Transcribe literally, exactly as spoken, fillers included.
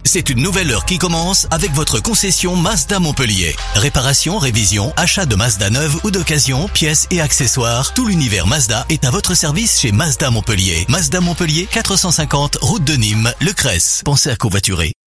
C'est une nouvelle heure qui commence avec votre concession Mazda Montpellier. Réparation, révision, achat de Mazda neuve ou d'occasion, pièces et accessoires. Tout l'univers Mazda est à votre service chez Mazda Montpellier. Mazda Montpellier, quatre cent cinquante route de Nîmes, Le Cresse. Pensez à covoiturer.